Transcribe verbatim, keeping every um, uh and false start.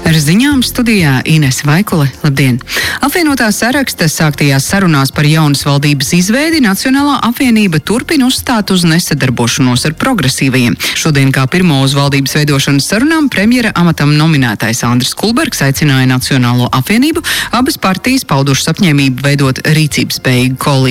Ar ziņām studijā Ines Vaikule. Labdien! Apvienotā saraksta sāktajās sarunās par jaunas valdības izveidi Nacionālā apvienība turpina uzstāt uz nesadarbošanos ar progresīvajiem. Šodien kā pirmo uz valdības veidošanas sarunām premjera amatam nominētais Andris Kulbergs aicināja Nacionālo apvienību, abas partijas paudušas apņēmību veidot rīcības spējīgu koalīciju.